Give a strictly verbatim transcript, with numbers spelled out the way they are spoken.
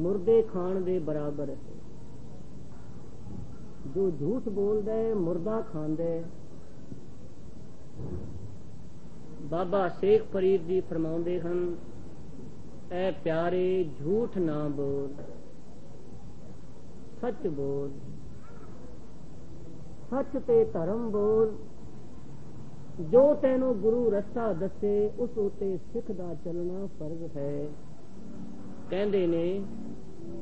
ਮੁਰਦੇ ਖਾਣ ਦੇ ਬਰਾਬਰ ਹੈ। ਜੋ ਝੂਠ ਬੋਲਦਾ ਹੈ ਮੁਰਦਾ ਖਾਂਦਾ ਹੈ। ਬਾਬਾ ਸ਼ੇਖ ਫਰੀਦ ਜੀ ਫਰਮਾਉਂਦੇ ਹਨ, ਐ ਪਿਆਰੇ ਝੂਠ ਨਾ ਬੋਲ, ਸੱਚ ਬੋਲ, ਸੱਚ ਤੇ ਧਰਮ ਬੋਲ। ਜੋ ਤੈਨੂੰ ਗੁਰੂ ਰਸਤਾ ਦੱਸੇ ਉਸ ਉਤੇ ਸਿੱਖ ਦਾ ਚੱਲਣਾ ਫਰਜ਼ ਹੈ। ਕਹਿੰਦੇ ਨੇ